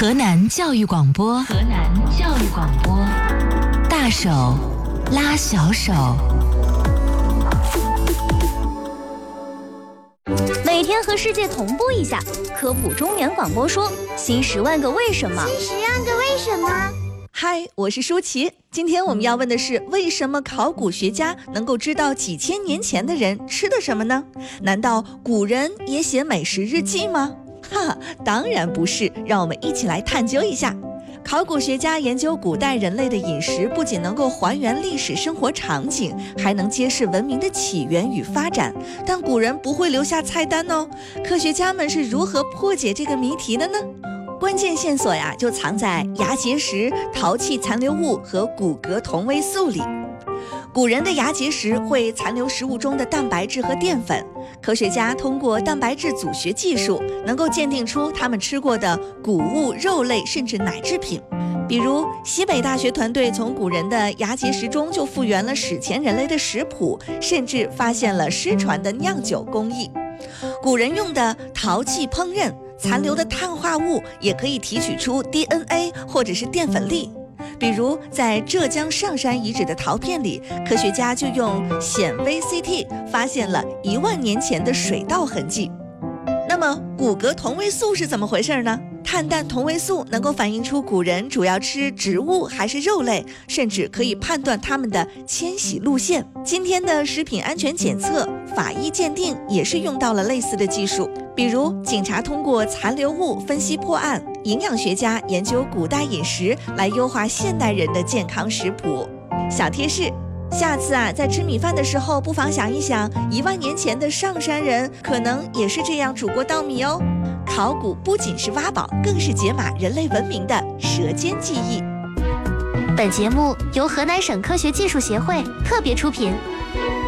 河南教育广播，大手拉小手。 每天和世界同步一下，科普中原广播说新10万个为什么。 嗨，我是舒淇。今天我们要问的是，为什么考古学家能够知道几千年前的人吃的什么呢？难道古人也写美食日记吗？当然不是，让我们一起来探究一下。考古学家研究古代人类的饮食，不仅能够还原历史生活场景，还能揭示文明的起源与发展。但古人不会留下菜单哦，科学家们是如何破解这个谜题的呢？关键线索呀，就藏在牙结石、陶器残留物和骨骼同位素里。古人的牙结石会残留食物中的蛋白质和淀粉，科学家通过蛋白质组学技术，能够鉴定出他们吃过的谷物、肉类甚至奶制品。比如西北大学团队从古人的牙结石中就复原了史前人类的食谱，甚至发现了失传的酿酒工艺。古人用的陶器烹饪残留的碳化物也可以提取出 DNA 或者是淀粉粒。比如在浙江上山遗址的陶片里，科学家就用显微 CT 发现了1万年前的水稻痕迹。那么骨骼同位素是怎么回事呢？碳氮同位素能够反映出古人主要吃植物还是肉类，甚至可以判断他们的迁徙路线。今天的食品安全检测、法医鉴定也是用到了类似的技术。比如警察通过残留物分析破案，营养学家研究古代饮食来优化现代人的健康食谱。小贴士，下次在吃米饭的时候，不妨想一想1万年前的上山人可能也是这样煮过稻米哦。考古不仅是挖宝，更是解码人类文明的舌尖记忆。 本节目由河南省科学技术协会特别出品。